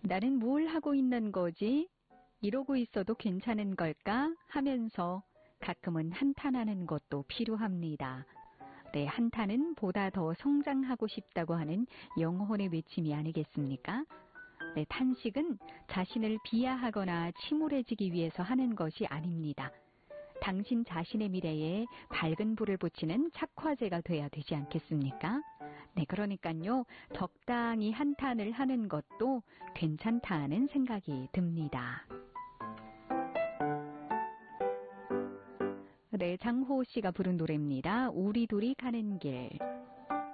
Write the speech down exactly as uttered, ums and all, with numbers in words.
나는 뭘 하고 있는 거지? 이러고 있어도 괜찮은 걸까? 하면서 가끔은 한탄하는 것도 필요합니다. 네, 한탄은 보다 더 성장하고 싶다고 하는 영혼의 외침이 아니겠습니까? 네, 탄식은 자신을 비하하거나 침울해지기 위해서 하는 것이 아닙니다. 당신 자신의 미래에 밝은 불을 붙이는 착화제가 돼야 되지 않겠습니까? 네, 그러니까요, 적당히 한탄을 하는 것도 괜찮다는 생각이 듭니다. 네, 장호호 씨가 부른 노래입니다. 우리 둘이 가는 길.